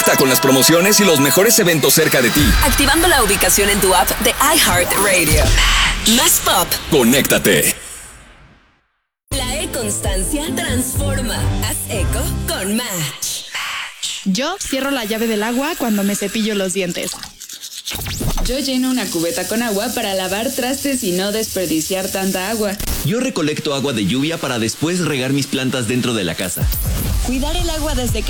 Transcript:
Conecta con las promociones y los mejores eventos cerca de ti. Activando la ubicación en tu app de iHeartRadio. Más pop. Conéctate. La E-Constancia transforma. Haz eco con Match. Yo cierro la llave del agua cuando me cepillo los dientes. Yo lleno una cubeta con agua para lavar trastes y no desperdiciar tanta agua. Yo recolecto agua de lluvia para después regar mis plantas dentro de la casa. Cuidar el agua desde